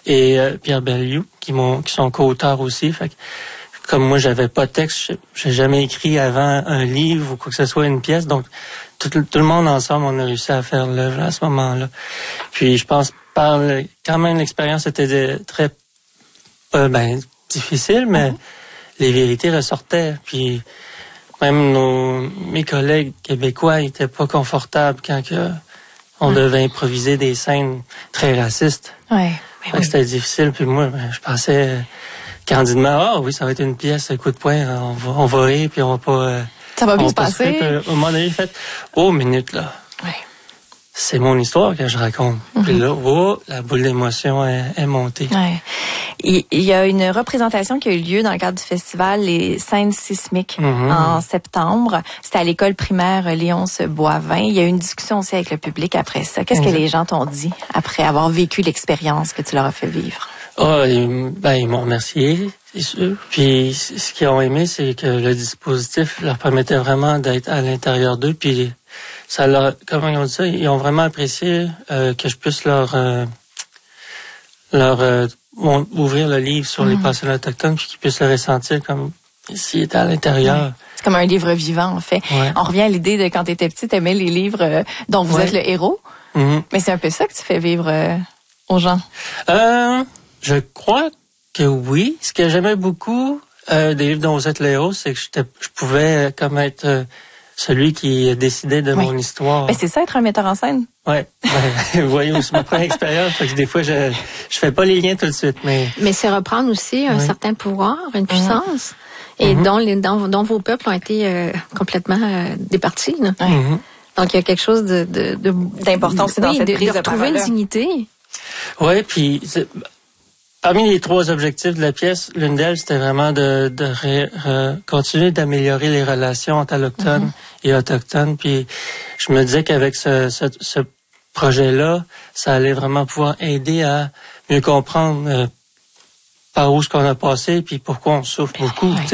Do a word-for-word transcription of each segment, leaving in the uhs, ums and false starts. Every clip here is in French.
et euh, Pierre Belliou, qui m'ont, qui sont co-auteurs aussi. Fait que, comme moi, j'avais pas de texte, j'ai jamais écrit avant un livre ou quoi que ce soit, une pièce. Donc, tout, tout le monde ensemble, on a réussi à faire l'œuvre à ce moment-là. Puis, je pense, par le, quand même, l'expérience était de, très, euh, ben, difficile, mais mm-hmm. les vérités ressortaient. Puis, même nos, mes collègues québécois étaient pas confortables quand que on mm. devait improviser des scènes très racistes. Ouais, fait oui. C'était difficile. Puis moi, ben, je pensais candidement, ah oh, oui, ça va être une pièce, un coup de poing, on va, on va rire, puis on va pas... Euh, ça va bien se passer. Puis, au moment donné, j'ai fait, oh, minute, là. Ouais. C'est mon histoire que je raconte. Mm-hmm. Puis là, oh, la boule d'émotion est, est montée. Ouais. Il y a une représentation qui a eu lieu dans le cadre du festival Les Scènes sismiques mm-hmm. en septembre. C'était à l'école primaire Léonce Boivin. Il y a eu une discussion aussi avec le public après ça. Qu'est-ce exact. Que les gens t'ont dit après avoir vécu l'expérience que tu leur as fait vivre? Ah, oh, ben, ils m'ont remercié, c'est sûr. Puis ce qu'ils ont aimé, c'est que le dispositif leur permettait vraiment d'être à l'intérieur d'eux. Puis ça leur, comment ils ont dit ça, ils ont vraiment apprécié euh, que je puisse leur euh, leur euh, ouvrir le livre sur mmh. les personnes autochtones, puis qu'ils puissent le ressentir comme s'ils étaient à l'intérieur. Ouais. C'est comme un livre vivant, en fait. Ouais. On revient à l'idée de quand tu étais petit, tu aimais les livres euh, dont vous ouais. êtes le héros. Mmh. Mais c'est un peu ça que tu fais vivre euh, aux gens. Euh, je crois que oui. Ce que j'aimais beaucoup euh, des livres dont vous êtes le héros, c'est que je pouvais euh, comme être euh, celui qui décidait de oui. mon histoire. Ben, c'est ça, être un metteur en scène. Oui. Ben, vous voyez, c'est ma première expérience. Fait que des fois, je je fais pas les liens tout de suite. Mais, mais c'est reprendre aussi un oui. certain pouvoir, une puissance, mm-hmm. et mm-hmm. dont, les, dont, dont vos peuples ont été euh, complètement euh, départis. Là. Mm-hmm. Donc, il y a quelque chose de, de, de d'important aussi dans oui, cette de, prise de, de retrouver parole. Une dignité. Oui, puis... Parmi les trois objectifs de la pièce, l'une d'elles, c'était vraiment de, de ré, re, continuer d'améliorer les relations entre allochtones mm-hmm. et autochtones. Puis je me disais qu'avec ce, ce, ce projet-là, ça allait vraiment pouvoir aider à mieux comprendre euh, par où ce qu'on a passé puis pourquoi on souffre beaucoup. Oui.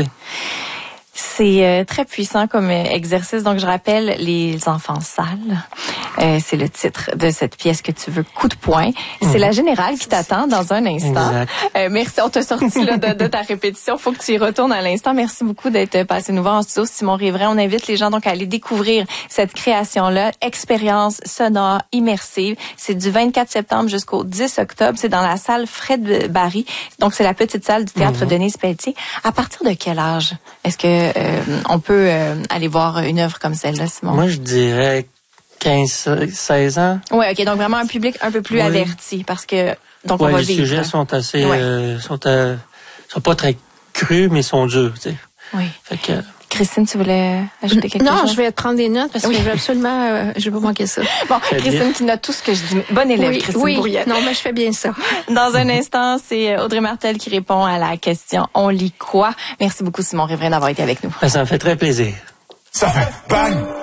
C'est euh, très puissant comme euh, exercice. Donc, je rappelle Les Enfants sales. Euh, c'est le titre de cette pièce que tu veux, Coup de poing. C'est mmh. la générale qui t'attend dans un instant. Euh, merci, on t'a sorti là, de, de ta répétition. Faut que tu y retournes à l'instant. Merci beaucoup d'être passé nous voir en studio. Simon Riverain, on invite les gens donc à aller découvrir cette création-là. Expérience sonore, immersive. C'est du vingt-quatre septembre jusqu'au dix octobre. C'est dans la salle Fred Barry. Donc, c'est la petite salle du théâtre mmh. Denise Pelletier. À partir de quel âge est-ce que euh, on peut euh, aller voir une œuvre comme celle-là, Simon? Moi, je dirais quinze, seize ans. Oui, OK. Donc, vraiment un public un peu plus oui. averti parce que, donc, ouais, on va les vivre. Les sujets sont assez, ouais. euh, sont, euh, sont pas très crus, mais sont durs, tu sais. Oui. Fait que, Christine, tu voulais ajouter quelque non, chose? Non, je vais prendre des notes parce que oui. je veux absolument, euh, je veux pas manquer ça. Bon, très Christine bien. Qui note tout ce que je dis. Bonne élève, oui, Christine oui. Bourriette. Non, mais je fais bien ça. Dans un instant, c'est Audrey Martel qui répond à la question « On lit quoi ?» Merci beaucoup, Simon Riverain, d'avoir été avec nous. Ça me fait très plaisir. Ça fait bang!